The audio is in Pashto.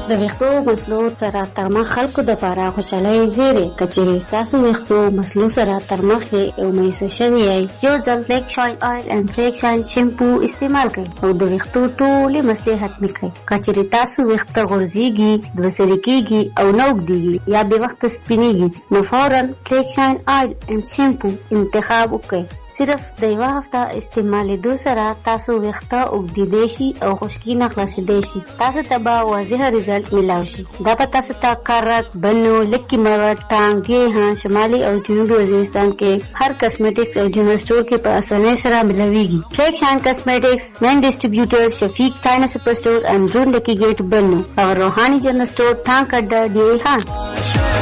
د ویښتو مسلو سره تر مخ خلکو دپاره خوشحالۍ زیری کچېرې ستاسو ویښتو مسلو سره تر مخ یې او مایوسه شوي یئ یو ځل فلیک شاین آیل اینډ فلیک شاین شیمپو استعمال کړئ او د ویښتو ټولې مسلې ختمې کړئ. کچېرې تاسو ویښته غورځېږي، دوسرې کېږي او نه اوږدېږي یا بې وخته سپینېږي نو فوراً فلیک شاین آیل اینډ شیمپو انتخاب وکړئ. صرف د یوه هفته استعمالېدو سره تاسو ویښته اوږدېدی شي او خشکي نه خلاصېدی شي. تاسو ته به واضحه رزلټ میلاو شي. دا به تاسو ته کرک، بنو، لکي مروت، ټانګ، ګیهان، شمالي او جنوبي وزیرستان کې هر کسمیټکس او جنرل سټور کې په اسانۍ سره ملویږي. فلیک شاین کسمیټکس مین ډسټریبیوټر شفیق چاینا سپر سټور انډرون لکی ګیټ بنو او روحاني جنرل سټور ټانګ اډا ډی خان.